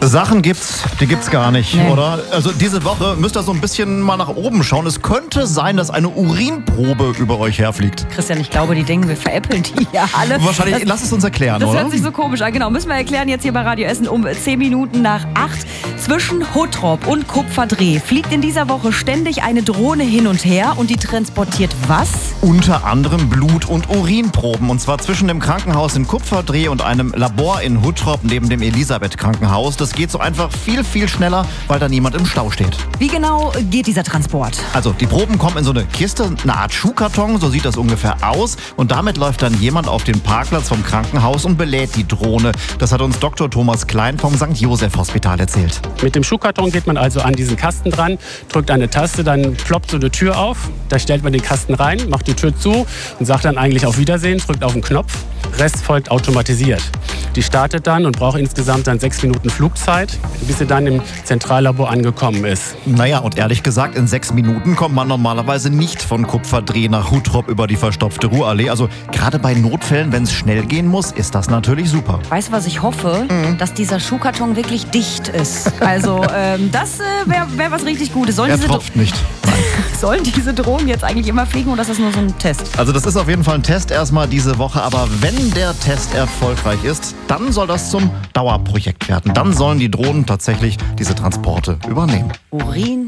Sachen gibt's, die gibt's gar nicht, Nee. oder? Also diese Woche müsst ihr so ein bisschen mal nach oben schauen. Es könnte sein, dass eine Urinprobe über euch herfliegt. Christian, ich glaube, die denken, wir veräppeln die ja alle. Wahrscheinlich, lass es uns erklären, Das oder? hört sich so komisch an. Genau, müssen wir erklären jetzt hier bei Radio Essen um 10 Minuten nach 8. Zwischen Huttrop und Kupferdreh fliegt in dieser Woche ständig eine Drohne hin und her und die transportiert was? Unter anderem Blut- und Urinproben. Und zwar zwischen dem Krankenhaus in Kupferdreh und einem Labor in Huttrop neben dem Elisabeth-Krankenhaus. Das geht so einfach viel, viel schneller, weil da niemand im Stau steht. Wie genau geht dieser Transport? Also die Proben kommen in so eine Kiste, eine Art Schuhkarton, so sieht das ungefähr aus. Und damit läuft dann jemand auf den Parkplatz vom Krankenhaus und belädt die Drohne. Das hat uns Dr. Thomas Klein vom St. Joseph Hospital erzählt. Mit dem Schuhkarton geht man also an diesen Kasten dran, drückt eine Taste, dann ploppt so eine Tür auf. Da stellt man den Kasten rein, macht die Tür zu und sagt dann eigentlich auf Wiedersehen, drückt auf den Knopf. Rest folgt automatisiert. Die startet dann und braucht insgesamt dann 6 Minuten Flugzeit, bis sie dann im Zentrallabor angekommen ist. Naja, und ehrlich gesagt, in 6 Minuten kommt man normalerweise nicht von Kupferdreh nach Huttrop über die verstopfte Ruhrallee. Also gerade bei Notfällen, wenn es schnell gehen muss, ist das natürlich super. Weißt du, was ich hoffe? Dass dieser Schuhkarton wirklich dicht ist. Also, das wäre was richtig Gutes. Er tropft nicht. Sollen diese Drohnen jetzt eigentlich immer fliegen oder ist das nur so ein Test? Also das ist auf jeden Fall ein Test erstmal diese Woche, aber wenn der Test erfolgreich ist, dann soll das zum Dauerprojekt werden. Dann sollen die Drohnen tatsächlich diese Transporte übernehmen. Urin